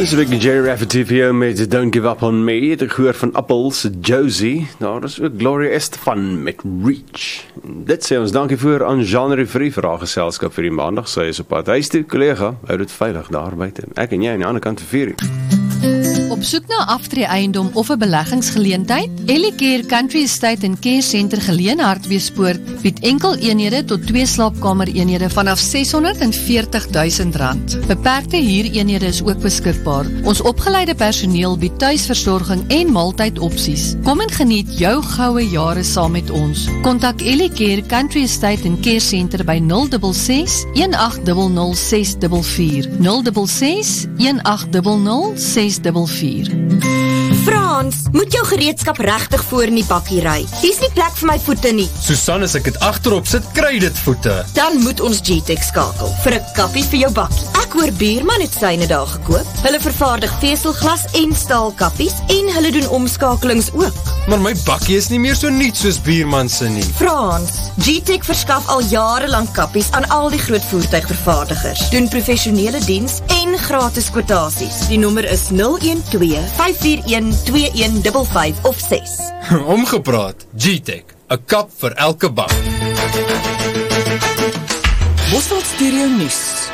Dis 'n bietjie Jerry Rafferty hier met Don't Give Up On Me. Ek hoor van Apples, Josie. Nou, dis ook Gloria Estefan met Reach. Dit sê ons dankie voor aan Jean Rivrie vir haar geselskap vir die maandag. Sy is op pad huis toe, kollega. Hou dit veilig daar buite. Ek en jy aan die ander kant vir 4 uur. Op soek na aftreeeiendom of 'n beleggingsgeleentheid? Ellicare Country Estate en Care Center Geleen Hartbeespoort bied enkel eenhede tot 2 slaapkamer eenhede vanaf R640,000. Beperkte huureenhede is ook beskikbaar. Ons opgeleide personeel bied tuisversorging en maaltydopsies. Kom en geniet jou goue jare saam met ons. Kontak Ellicare Country Estate en Care Center by 066 1800 644 066 1800 644. Frans, moet jou gereedskap regtig voor in die bakkie ry. Hier's nie plek vir my voete nie. Susan, as ek dit agterop sit, kry dit voete. Dan moet ons GTEC skakel vir 'n kappie vir jou bakkie. Ek hoor Buurman het syne daar gekoop. Hulle vervaardig veselglas en staalkappies en hulle doen omskakelings ook. Maar my bakkie is nie meer so nuut soos Buurman se nie. Frans, GTEC verskaf al jare lank kappies aan al die groot voertuigvervaardigers. Doen professionele diens en gratis kwotasies. Die nommer is 012-541-2155 of 6. Omgepraat, GTEC, 'n kap vir elke bak. Bosveld Stereo Nuus.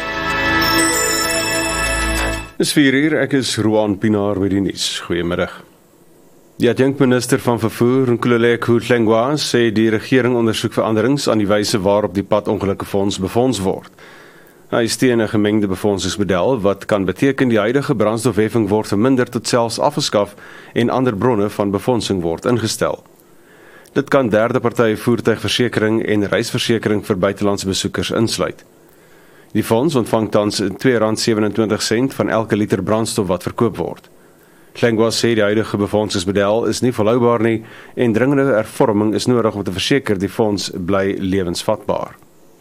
Dis 4 uur, ek is Roan Pinaar by die nuus. Goeiemiddag. Die adjunkminister van vervoer, Nkululeko Hlengwa, sê die regering ondersoek veranderings aan die wyse waarop die padongelukkefonds befonds word. Hy steun 'n gemengde befondsingsmodel wat kan beteken die huidige brandstofheffing word verminder tot selfs afgeskaf en ander bronne van befondsing word ingestel. Dit kan derde partye voertuigversekering en reisversekering vir buitelandse besoekers insluit. Die fonds ontvang tans R2.27 van elke liter brandstof wat verkoop word. Hlengwa sê die huidige befondsingsmodel is nie volhoubaar nie en dringende hervorming is nodig om te verseker die fonds bly lewensvatbaar.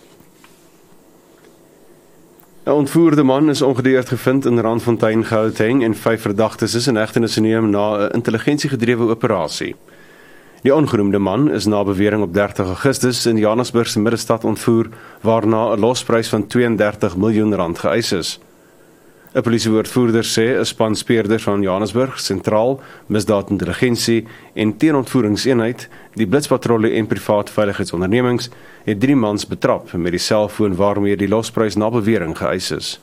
'n Ontvoerde man is ongedeerd gevind in Randfontein, Gauteng en 5 verdagtes is in hegtenis geneem na 'n intelligensiegedrewe operasie. Die ongenoemde man is na bewering op 30 Augustus in Johannesburg se middestad ontvoer, waarna 'n losprys van R32 miljoen geëis is. 'n Polisiewoordvoerder sê 'n span speerders van Johannesburg Sentraal, Misdaadintelligensie en Teenontvoeringseenheid, die blitspatrolle en privaat veiligheidsondernemings het 3 mans betrap met die selfoon waarmee die losprys na bewering geëis is.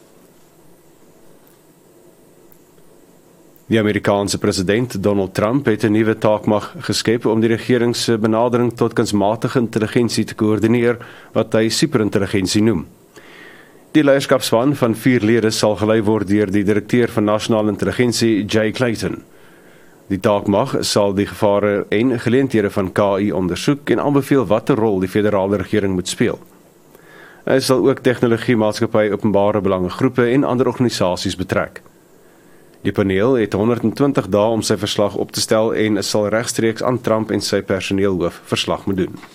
Die Amerikaanse president Donald Trump het 'n nuwe taakmag geskep om die regering se benadering tot kunsmatige intelligensie te koördineer, wat hy superintelligensie noem. Die leierskapspan van 4 lede sal gelei word deur die direkteur van nasionale intelligensie, Jay Clayton. Die taakmag sal die gevare en geleenthede van KI ondersoek en aanbeveel watter rol die federale regering moet speel. Hy sal ook tegnologie, maatskappy, openbare belangegroepe en ander organisasies betrek. Die paneel het 120 dae om sy verslag op te stel en sal regstreeks aan Trump en sy personeelhoof verslag moet doen.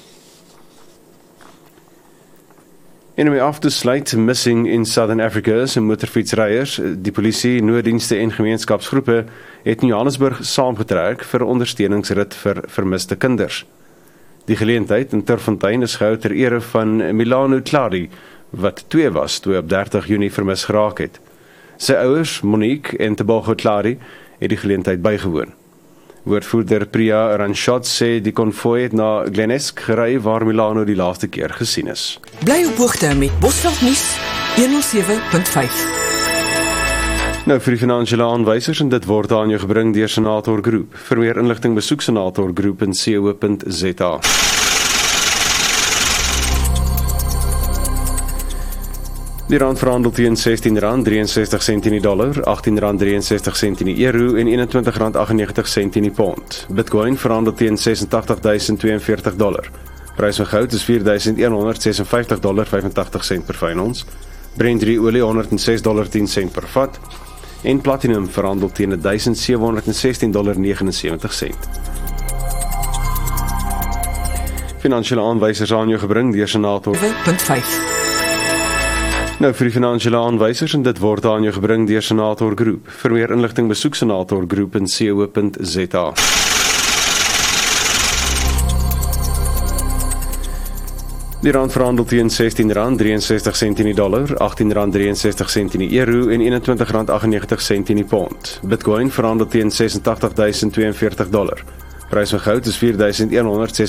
En om af te sluit, Missing in Southern Africa se motorfietsryers, die polisie, nooddienste en gemeenskapsgroepe het in Johannesburg saamgetrek vir 'n ondersteuningsrit vir vermiste kinders. Die geleentheid in Turffontein is gehou ter ere van Milano Clary, wat 2 was toe hy op 30 Junie vermis geraak het. Sy ouers, Monique en Tebogo Clary, het die geleentheid bygewoon. Woordvoerder Priya Ranchot sê die konvooi het na Glenesk gery waar Milano die laaste keer gesien is. Bly op hoogte met Bosveld Nuus 107.5. Nou vir die finansiële aanwysers en dit word aan jou gebring deur Senator Groep. Vir meer inligting besoek senatorgroep.co.za. Die rand verhandel teen R16.63 in die dollar, R18.63 in die euro en R21.98 in die pond. Bitcoin verhandel teen $86.042. Prys van goud is $4.156.85 per fyn ons. Brent olie $106.10 per vat. En platinum verhandel teen $1.716.79. Finansiële aanwysers aan jou gebring deur Senator 7.5. Nou vir die finansiële aanwysers en dit word aan jou gebring deur Senator Groep. Vir meer inligting besoek senatorgroep.co.za. Die rand verhandel teen R16.63 in die dollar, R18.63 in die euro en R21.98 in die pond. Bitcoin verhandel teen $86.042. Prys van goud is $4.146